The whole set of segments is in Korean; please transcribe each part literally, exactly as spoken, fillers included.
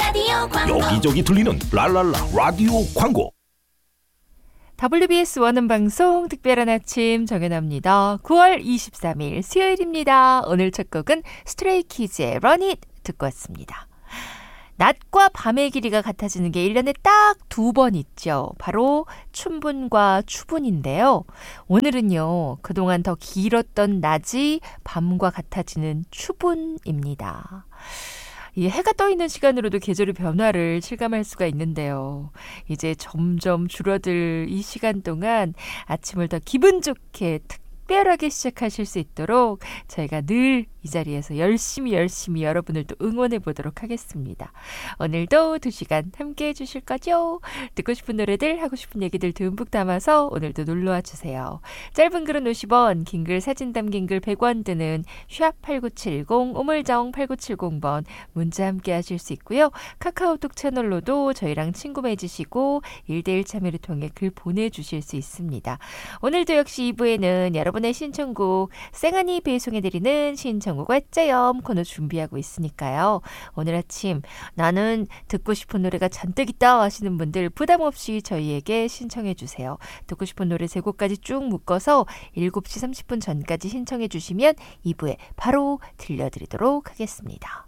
라디오 광고. 여기저기 들리는 랄랄라 라디오 광고. 더블유비에스 원음방송 특별한 아침 정연아입니다. 구월 이십삼일 수요일입니다. 오늘 첫 곡은 스트레이키즈의 Run It 듣고 왔습니다. 낮과 밤의 길이가 같아지는 게 일 년에 딱 두 번 있죠. 바로 춘분과 추분인데요. 오늘은요, 그동안 더 길었던 낮이 밤과 같아지는 추분입니다. 이 해가 떠 있는 시간으로도 계절의 변화를 실감할 수가 있는데요. 이제 점점 줄어들 이 시간 동안 아침을 더 기분 좋게 특별하게 시작하실 수 있도록 저희가 늘 이 자리에서 열심히 열심히 여러분을 또 응원해 보도록 하겠습니다. 오늘도 두 시간 함께 해주실 거죠? 듣고 싶은 노래들, 하고 싶은 얘기들 듬뿍 담아서 오늘도 놀러와 주세요. 짧은 글은 오십 원, 긴 글 사진 담긴 글 백 원 드는 샵 팔구칠공, 우물정 팔구칠공 번 문자 함께 하실 수 있고요. 카카오톡 채널로도 저희랑 친구 맺으시고 일 대일 참여를 통해 글 보내주실 수 있습니다. 오늘도 역시 이 부에는 여러분의 신청곡 쌩하니 배송해드리는 신청곡 왓짜염 코너 준비하고 있으니까요. 오늘 아침 나는 듣고 싶은 노래가 잔뜩 있다 하시는 분들 부담 없이 저희에게 신청해 주세요. 듣고 싶은 노래 세 곡까지 쭉 묶어서 일곱 시 삼십 분 전까지 신청해 주시면 이 부에 바로 들려드리도록 하겠습니다.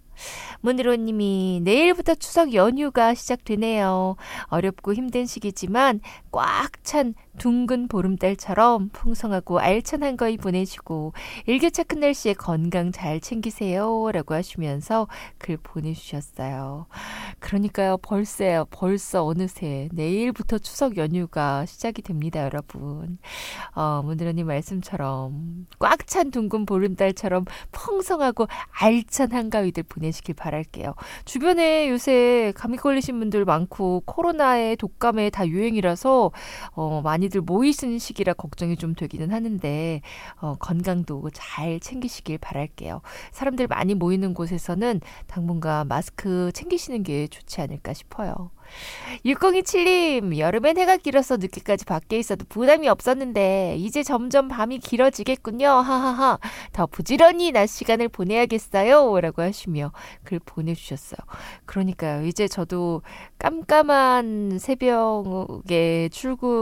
문희로님이 내일부터 추석 연휴가 시작되네요. 어렵고 힘든 시기지만 꽉 찬 둥근 보름달처럼 풍성하고 알찬 한가위 보내시고 일교차 큰 날씨에 건강 잘 챙기세요 라고 하시면서 글 보내주셨어요. 그러니까요, 벌써요. 벌써 어느새 내일부터 추석 연휴가 시작이 됩니다, 여러분. 어, 문희로님 말씀처럼 꽉 찬 둥근 보름달처럼 풍성하고 알찬 한가위들 보내시길 바랄게요. 주변에 요새 감기 걸리신 분들 많고 코로나에 독감에 다 유행이라서 어, 많이들 모이시는 시기라 걱정이 좀 되기는 하는데 어, 건강도 잘 챙기시길 바랄게요. 사람들 많이 모이는 곳에서는 당분간 마스크 챙기시는 게 좋지 않을까 싶어요. 육공이칠님, 여름엔 해가 길어서 늦게까지 밖에 있어도 부담이 없었는데 이제 점점 밤이 길어지겠군요. 하하하. 더 부지런히 낮 시간을 보내야겠어요 라고 하시며 글 보내주셨어요. 그러니까요, 이제 저도 깜깜한 새벽에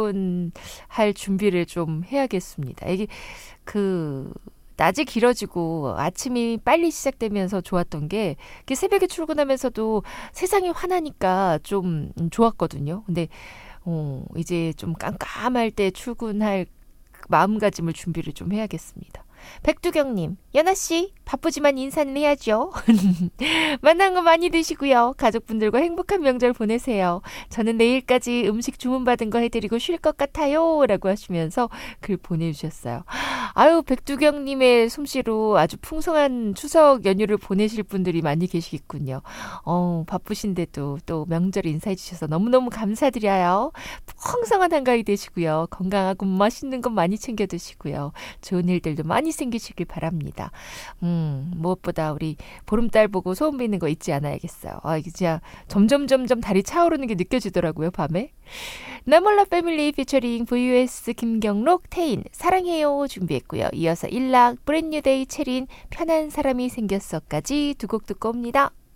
출근할 준비를 좀 해야겠습니다. 이게 그 낮이 길어지고 아침이 빨리 시작되면서 좋았던 게 새벽에 출근하면서도 세상이 환하니까 좀 좋았거든요. 근데 어, 이제 좀 깜깜할 때 출근할 마음가짐을 준비를 좀 해야겠습니다. 백두경님, 연아씨 바쁘지만 인사는 해야죠. 만난 거 많이 드시고요. 가족분들과 행복한 명절 보내세요. 저는 내일까지 음식 주문받은 거 해드리고 쉴 것 같아요 라고 하시면서 글 보내주셨어요. 아유, 백두경님의 솜씨로 아주 풍성한 추석 연휴를 보내실 분들이 많이 계시겠군요. 어, 바쁘신데도 또 명절 인사해 주셔서 너무너무 감사드려요. 풍성한 한가위 되시고요. 건강하고 맛있는 것 많이 챙겨 드시고요. 좋은 일들도 많이 생기시길 바랍니다. 음, 무엇보다 우리 보름달 보고 소원 비는 거 잊지 않아야겠어요. 아, 이게 진짜 점점 점점 달이 차오르는 게 느껴지더라고요, 밤에. 나몰라 패밀리 피처링 브이유에스 김경록 태인 사랑해요 준비했고요. 이어서 일락 브랜뉴데이 체린 편한 사람이 생겼어까지 두 곡 듣고 옵니다.